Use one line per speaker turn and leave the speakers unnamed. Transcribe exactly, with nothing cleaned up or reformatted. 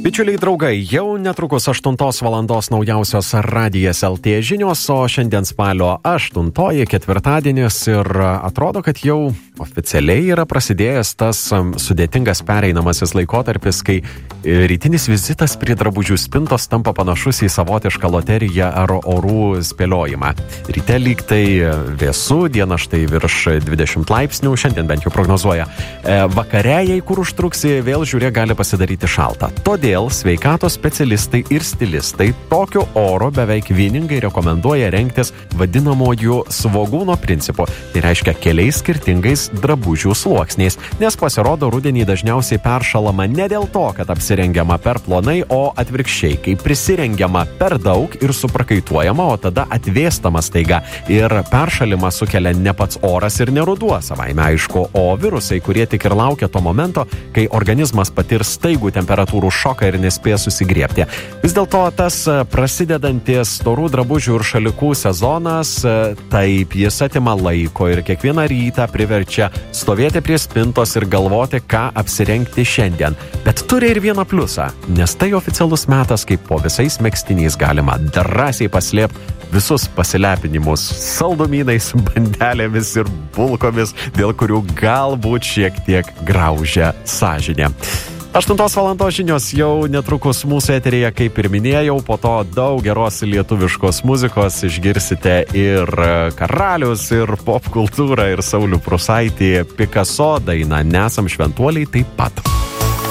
Bičiuliai draugai, jau netrukus aštuntos valandos naujausios Radijas L T žinios, o šiandien spalio aštuntoji, ketvirtadienis ir atrodo, kad jau oficialiai yra prasidėjęs tas sudėtingas pereinamasis laikotarpis, kai rytinis vizitas prie drabužių spintos tampa panašus į savotišką loteriją ar orų spėliojimą. Ryte lyg tai vėsu, diena štai virš dvidešimt laipsnių, šiandien bent jau prognozuoja. Vakare, jei kur užtruksi, vėl žiūrėk gali pasidaryti šalta. Todėl sveikatos specialistai ir stilistai tokiu oro beveik vieningai rekomenduoja rengtis vadinamojų svogūno principu. Tai reiškia keliais skirtingais drabužių sluoksniais, nes pasirodo rudenį dažniausiai peršalama ne dėl to, kad apsirengiama per plonai, o atvirkščiai, kai prisirengiama per daug ir suprakaituojama, o tada atvėstama staiga. Ir peršalimą sukelia ne pats oras ir ne ruduo savaime aišku, o virusai, kurie tik ir laukia to momento, kai organizmas patirs staigų temperatūrų šoką ir nespės susigriebti. Vis dėlto tas prasidedantis storų drabužių ir šalikų sezonas, taip jis atima laiko ir kiekvieną rytą priverčia stovėti prie spintos ir galvoti, ką apsirengti šiandien. Bet turi ir vieną pliusą, nes tai oficialus metas, kai po visais megztiniais galima drąsiai paslėpti visus pasilepinimus saldumynais, bandelėmis ir bulkomis, dėl kurių galbūt šiek tiek graužia sąžinė. Aštuntos valandos žinios jau netrukus mūsų eteryje, kaip ir minėjau, po to daug geros lietuviškos muzikos išgirsite ir Karalius, ir popkultūrą, ir Saulių Prusaitį, Picasso dainą Nesam šventuoliai taip pat.